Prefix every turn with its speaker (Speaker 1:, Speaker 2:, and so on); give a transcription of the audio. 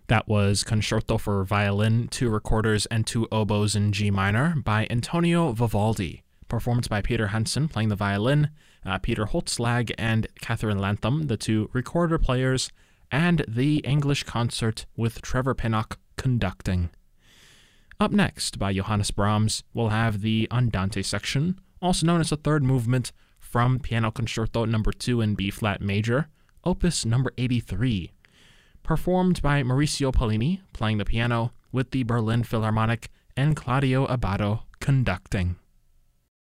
Speaker 1: That was Concerto for Violin, 2 Recorders, and 2 Oboes in G minor by Antonio Vivaldi, performed by Peter Hansen playing the violin, Peter Holtzlag and Catherine Lantham, the 2 recorder players, and the English concert with Trevor Pinnock conducting. Up next, by Johannes Brahms, we'll have the Andante section, also known as the third movement from Piano Concerto No. 2 in B-flat major, Opus No. 83, performed by Maurizio Pollini playing the piano with the Berlin Philharmonic and Claudio Abbado conducting.